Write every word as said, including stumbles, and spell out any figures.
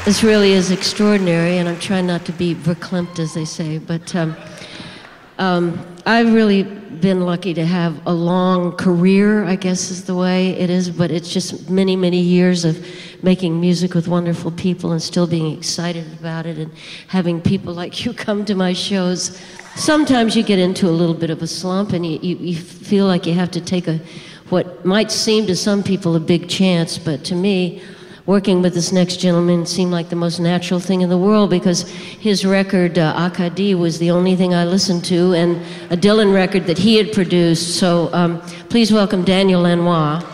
This really is extraordinary, and I'm trying not to be verklempt, as they say, but um, um, I've really been lucky to have a long career, I guess is the way it is, but it's just many, many years of making music with wonderful people and still being excited about it and having people like you come to my shows. Sometimes you get into a little bit of a slump and you, you, you feel like you have to take a what might seem to some people a big chance, but to me, working with this next gentleman seemed like the most natural thing in the world because his record, uh, Akadi, was the only thing I listened to, and a Dylan record that he had produced. So um, please welcome Daniel Lanois.